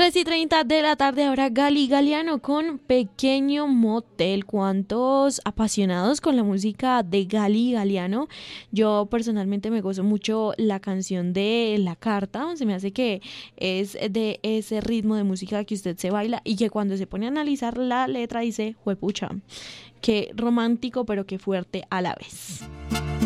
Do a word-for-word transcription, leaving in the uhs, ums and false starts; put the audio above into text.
Tres y treinta de la tarde, ahora Gali Galiano con Pequeño Motel. ¿Cuántos apasionados con la música de Gali Galiano? Yo personalmente me gozo mucho la canción de La Carta. Se me hace que es de ese ritmo de música que usted se baila y que cuando se pone a analizar la letra dice, juepucha, qué romántico pero qué fuerte a la vez.